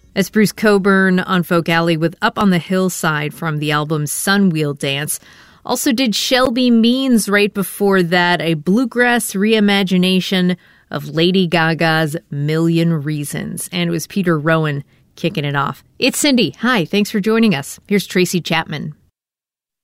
That's Bruce Cockburn on Folk Alley with Up on the Hillside from the album Sunwheel Dance. Also did Shelby Means right before that, a bluegrass reimagination of Lady Gaga's Million Reasons. And it was Peter Rowan kicking it off. It's Cindy. Hi, thanks for joining us. Here's Tracy Chapman.